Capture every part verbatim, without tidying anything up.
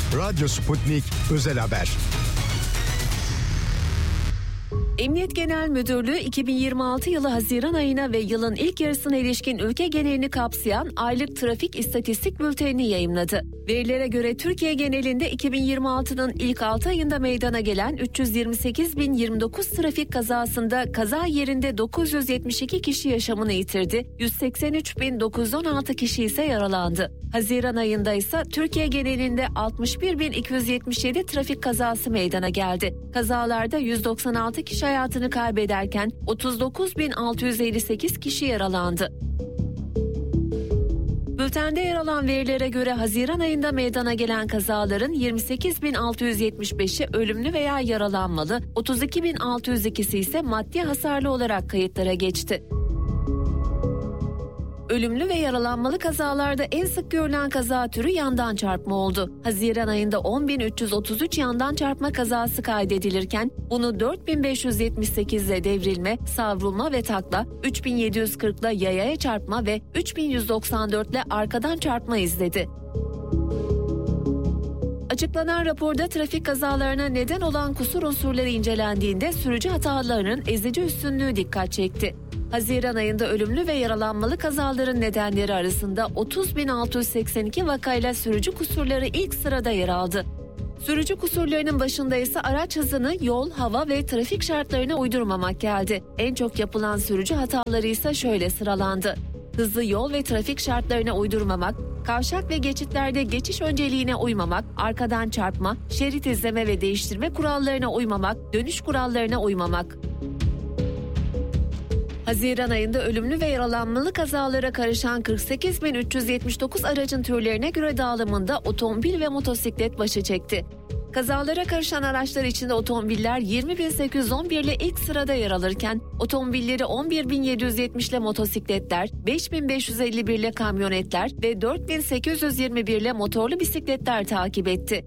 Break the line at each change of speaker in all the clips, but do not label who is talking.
Radyo Sputnik Özel Haber.
Emniyet Genel Müdürlüğü iki bin yirmi altı yılı Haziran ayına ve yılın ilk yarısına ilişkin ülke genelini kapsayan aylık trafik istatistik bültenini yayımladı. Verilere göre Türkiye genelinde iki bin yirmi altının ilk altı ayında meydana gelen üç yüz yirmi sekiz bin yirmi dokuz trafik kazasında kaza yerinde dokuz yüz yetmiş iki kişi yaşamını yitirdi, yüz seksen üç bin dokuz yüz on altı kişi ise yaralandı. Haziran ayında ise Türkiye genelinde altmış bir bin iki yüz yetmiş yedi trafik kazası meydana geldi. Kazalarda yüz doksan altı kişi hayatını kaybederken otuz dokuz bin altı yüz elli sekiz kişi yaralandı. Bültende yer alan verilere göre Haziran ayında meydana gelen kazaların yirmi sekiz bin altı yüz yetmiş beşi ölümlü veya yaralanmalı, otuz iki bin altı yüz ikisi ise maddi hasarlı olarak kayıtlara geçti. Ölümlü ve yaralanmalı kazalarda en sık görülen kaza türü yandan çarpma oldu. Haziran ayında on bin üç yüz otuz üç yandan çarpma kazası kaydedilirken bunu dört bin beş yüz yetmiş sekiz ile devrilme, savrulma ve takla, üç bin yedi yüz kırk ile yayaya çarpma ve üç bin yüz doksan dört ile arkadan çarpma izledi. Açıklanan raporda trafik kazalarına neden olan kusur unsurları incelendiğinde sürücü hatalarının ezici üstünlüğü dikkat çekti. Haziran ayında ölümlü ve yaralanmalı kazaların nedenleri arasında otuz bin altı yüz seksen iki vakayla sürücü kusurları ilk sırada yer aldı. Sürücü kusurlarının başında ise araç hızını yol, hava ve trafik şartlarına uydurmamak geldi. En çok yapılan sürücü hataları ise şöyle sıralandı: hızlı yol ve trafik şartlarına uydurmamak, kavşak ve geçitlerde geçiş önceliğine uymamak, arkadan çarpma, şerit izleme ve değiştirme kurallarına uymamak, dönüş kurallarına uymamak. Haziran ayında ölümlü ve yaralanmalı kazalara karışan kırk sekiz bin üç yüz yetmiş dokuz aracın türlerine göre dağılımında otomobil ve motosiklet başı çekti. Kazalara karışan araçlar içinde otomobiller yirmi bin sekiz yüz on bir ile ilk sırada yer alırken otomobilleri on bir bin yedi yüz yetmiş ile motosikletler, beş bin beş yüz elli bir ile kamyonetler ve dört bin sekiz yüz yirmi bir ile motorlu bisikletler takip etti.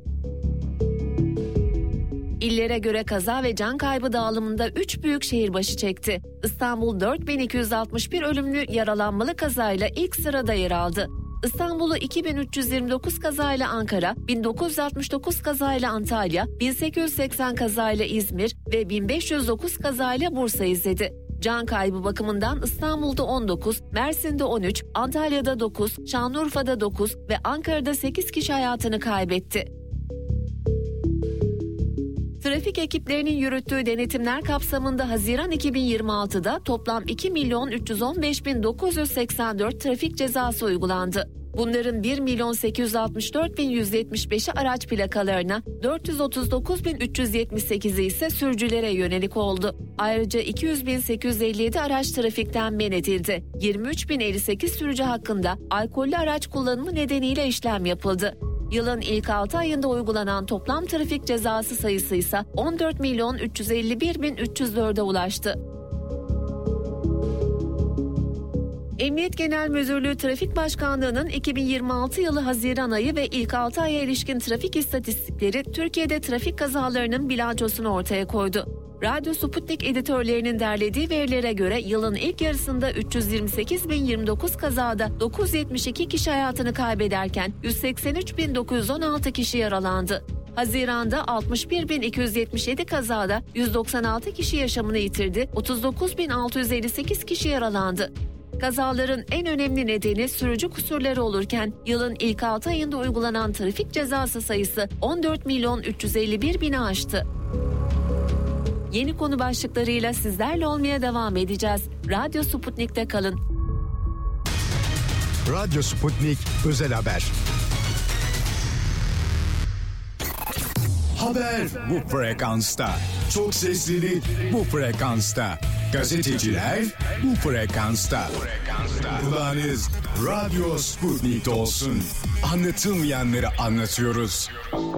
İllere göre kaza ve can kaybı dağılımında üç büyük şehir başı çekti. İstanbul dört bin iki yüz altmış bir ölümlü yaralanmalı kazayla ilk sırada yer aldı. İstanbul'u iki bin üç yüz yirmi dokuz kazayla Ankara, bin dokuz yüz altmış dokuz kazayla Antalya, bin sekiz yüz seksen kazayla İzmir ve bin beş yüz dokuz kazayla Bursa izledi. Can kaybı bakımından İstanbul'da on dokuz, Mersin'de on üç, Antalya'da dokuz, Şanlıurfa'da dokuz ve Ankara'da sekiz kişi hayatını kaybetti. Trafik ekiplerinin yürüttüğü denetimler kapsamında Haziran iki bin yirmi altıda toplam iki milyon üç yüz on beş bin dokuz yüz seksen dört trafik cezası uygulandı. Bunların bir milyon sekiz yüz altmış dört bin yüz yetmiş beşi araç plakalarına, dört yüz otuz dokuz bin üç yüz yetmiş sekizi ise sürücülere yönelik oldu. Ayrıca iki yüz bin sekiz yüz elli yedi araç trafikten men edildi. yirmi üç bin elli sekiz sürücü hakkında alkollü araç kullanımı nedeniyle işlem yapıldı. Yılın ilk altı ayında uygulanan toplam trafik cezası sayısı ise on dört milyon üç yüz elli bir bin üç yüz dörde ulaştı. Emniyet Genel Müdürlüğü Trafik Başkanlığı'nın iki bin yirmi altı yılı Haziran ayı ve ilk altı aya ilişkin trafik istatistikleri Türkiye'de trafik kazalarının bilançosunu ortaya koydu. Radyo Sputnik editörlerinin derlediği verilere göre yılın ilk yarısında üç yüz yirmi sekiz bin yirmi dokuz kazada dokuz yüz yetmiş iki kişi hayatını kaybederken yüz seksen üç bin dokuz yüz on altı kişi yaralandı. Haziran'da altmış bir bin iki yüz yetmiş yedi kazada yüz doksan altı kişi yaşamını yitirdi, otuz dokuz bin altı yüz elli sekiz kişi yaralandı. Kazaların en önemli nedeni sürücü kusurları olurken yılın ilk altı ayında uygulanan trafik cezası sayısı on dört milyon üç yüz elli bir bini aştı. Yeni konu başlıklarıyla sizlerle olmaya devam edeceğiz. Radyo Sputnik'te kalın.
Radyo Sputnik Özel Haber.
Haber bu frekansta. Çok seslilik bu frekansta. Gazeteciler bu frekansta. Kulağınız Radyo Sputnik'te olsun. Anlatılmayanları anlatıyoruz.